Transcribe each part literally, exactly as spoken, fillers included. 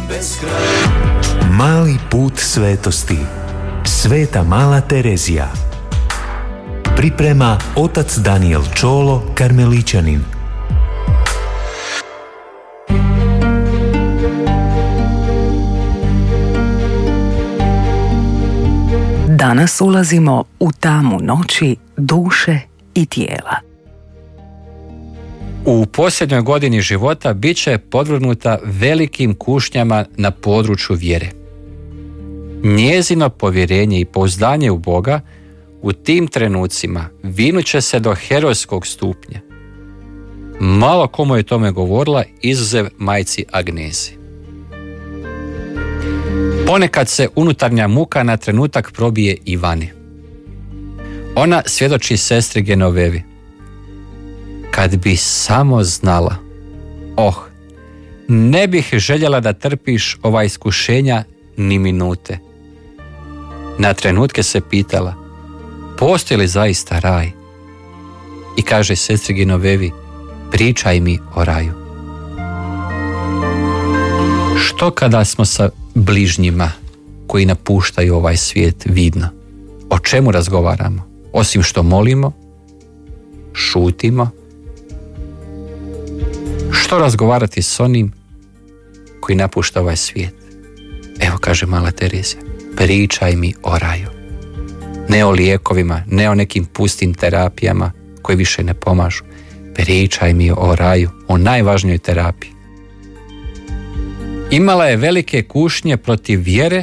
bez kraja. Mali put svetosti. Sveta Mala Terezija. Priprema otac Daniel Čolo, karmeličanin. Danas ulazimo u tamu noći duše i tijela. U posljednjoj godini života bit će podvrgnuta velikim kušnjama na području vjere. Njezino povjerenje i pouzdanje u Boga u tim trenucima vinut će se do herojskog stupnja. Malo komu je tome govorila, izuzev majci Agnezi. Ponekad se unutarnja muka na trenutak probije i vani. Ona svjedoči sestri Genovevi. Kad bi samo znala, oh, ne bih željela da trpiš ova iskušenja ni minute. Na trenutke se pitala, postoji li zaista raj? I kaže sestri Genovevi, pričaj mi o raju. Što kada smo sa bližnjima koji napuštaju ovaj svijet vidno? O čemu razgovaramo? Osim što molimo, šutimo. Što razgovarati s onim koji napušta ovaj svijet? Evo kaže mala Terezija, pričaj mi o raju. Ne o lijekovima, ne o nekim pustim terapijama koji više ne pomažu. Pričaj mi o raju, o najvažnijoj terapiji. Imala je velike kušnje protiv vjere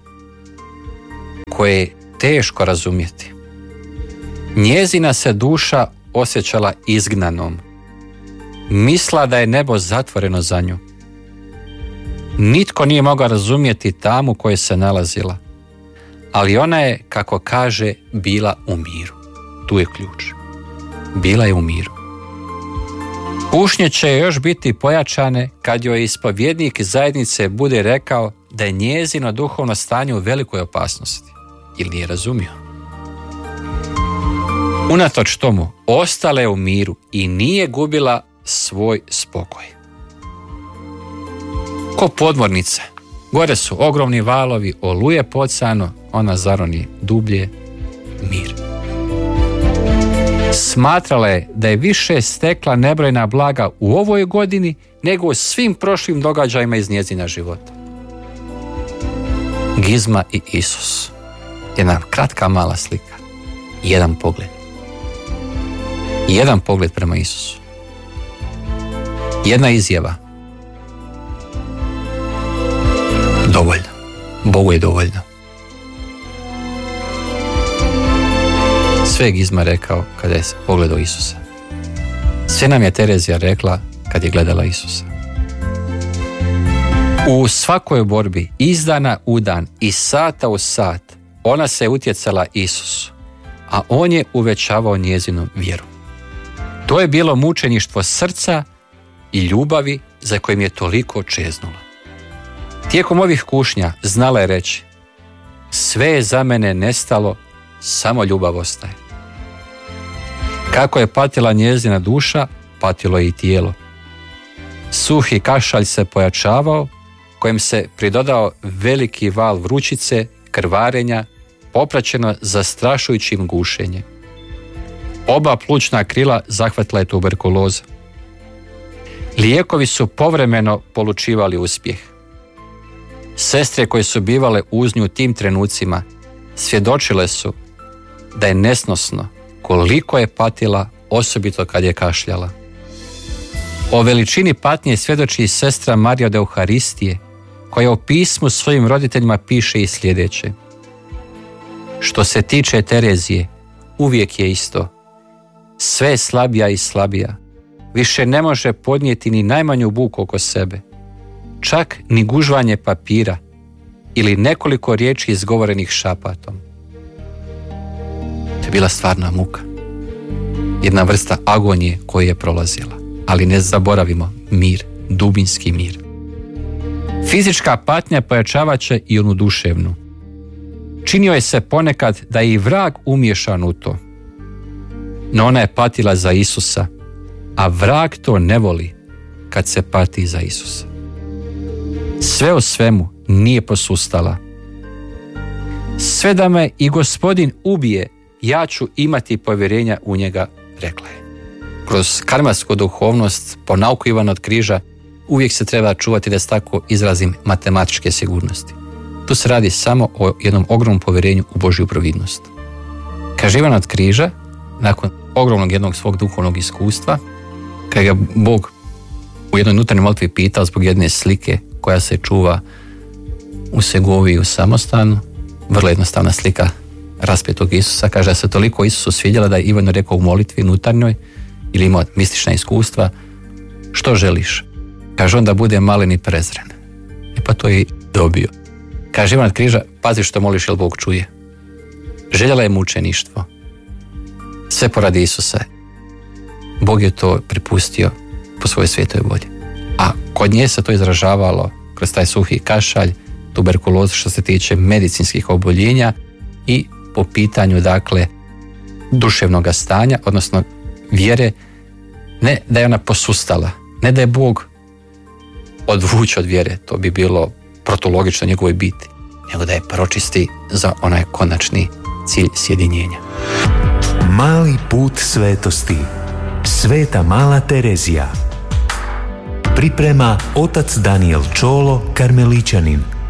koje je teško razumjeti. Njezina se duša osjećala izgnanom. Misla da je nebo zatvoreno za nju. Nitko nije mogao razumjeti tamu koje se nalazila, ali ona je, kako kaže, bila u miru. Tu je ključ. Bila je u miru. Kušnje će još biti pojačane kad joj ispovjednik zajednice bude rekao da je njezino duhovno stanje u velikoj opasnosti. Ili nije razumio? Unatoč tomu, ostala je u miru i nije gubila svoj spokoj. Ko podmornica. Gore su ogromni valovi, oluje pocano, ona zaroni dublje, mir. Smatrala je da je više stekla nebrojna blaga u ovoj godini nego u svim prošlim događajima iz njezina života. Gizma i Isus. Jedna kratka mala slika. Jedan pogled. Jedan pogled prema Isusu. Jedna izjava. Dovoljno. Bogu je dovoljno. Sve je Gizma rekao kada je pogledao Isusa. Sve nam je Terezija rekla kad je gledala Isusa. U svakoj borbi, iz dana u dan i sata u sat, ona se utjecala Isusu, a on je uvećavao njezinu vjeru. To je bilo mučeništvo srca i ljubavi za kojim je toliko čeznula. Tijekom ovih kušnja znala je reći, sve je za mene nestalo, samo ljubav ostaje. Kako je patila njezina duša, patilo je i tijelo. Suhi kašalj se pojačavao, kojem se pridodao veliki val vrućice, krvarenja, popraćeno zastrašujućim gušenjem. Oba plućna krila zahvatila je tuberkuloza. Lijekovi su povremeno polučivali uspjeh. Sestre koje su bivale uz nju u tim trenucima svjedočile su da je nesnosno koliko je patila, osobito kad je kašljala. O veličini patnje svjedoči i sestra Marija od Euharistije, koja u pismu svojim roditeljima piše i sljedeće. Što se tiče Terezije, uvijek je isto. Sve je slabija i slabija. Više ne može podnijeti ni najmanju buku oko sebe. Čak ni gužvanje papira ili nekoliko riječi izgovorenih šapatom. To je bila stvarna muka. Jedna vrsta agonije koju je prolazila. Ali ne zaboravimo mir, dubinski mir. Fizička patnja pojačavat će i onu duševnu. Činio je se ponekad da je i vrag umiješan u to. No ona je patila za Isusa, a vrag to ne voli kad se pati za Isusa. Sve u svemu nije posustala. Sve da me i Gospodin ubije, ja ću imati povjerenja u njega, rekla je. Kroz karmelsku duhovnost, po nauku Ivana od Križa, uvijek se treba čuvati, da se tako izrazim, matematičke sigurnosti. Tu se radi samo o jednom ogromnom povjerenju u Božju providnost. Kaže Ivan od Križa, nakon ogromnog jednog svog duhovnog iskustva, kad ga Bog u jednoj unutarnjoj molitvi pitao zbog jedne slike koja se čuva u Segoviji u samostanu, vrlo jednostavna slika raspetog Isusa, kaže da se toliko Isusu svidjela da je Ivan rekao u molitvi unutarnjoj, ili imao mistična iskustva, što želiš? Kaže on da bude malen i prezren. E pa to je dobio. Kaže Ivan od Križa, pazi što moliš, jer Bog čuje. Željela je mučeništvo. Sve poradi Isusa. Bog je to pripustio po svojoj svetoj volji. A kod nje se to izražavalo kroz taj suhi kašalj, tuberkulozu što se tiče medicinskih oboljenja i po pitanju, dakle, duševnog stanja, odnosno vjere, ne da je ona posustala, ne da je Bog odvuče od vjere, to bi bilo protologično njegovoj biti, nego da je pročisti za onaj konačni cilj sjedinjenja. Mali put svetosti. Sveta Mala Terezija. Priprema otac Daniel Čolo, karmeličanin.